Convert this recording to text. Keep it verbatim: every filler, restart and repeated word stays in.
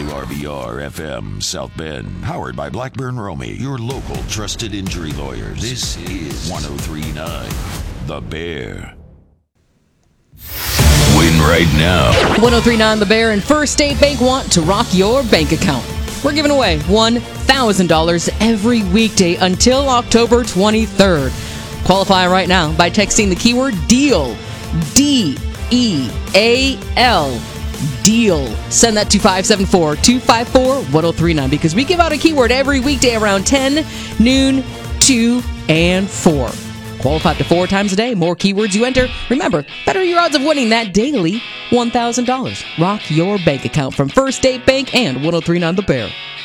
W R B R F M South Bend, powered by Blackburn Romy, your local trusted injury lawyers. This is one oh three point nine The Bear. Win right now. one oh three point nine The Bear and First State Bank want to rock your bank account. We're giving away one thousand dollars every weekday until October twenty-third. Qualify right now by texting the keyword DEAL. D E A L. DEAL. Send that to five seven four, two five four, one oh three nine because we give out a keyword every weekday around ten, noon, two, and four. Qualify up to four times a day. More keywords you enter. Remember, better your odds of winning that daily one thousand dollars. Rock your bank account from First State Bank and one oh three point nine The Bear.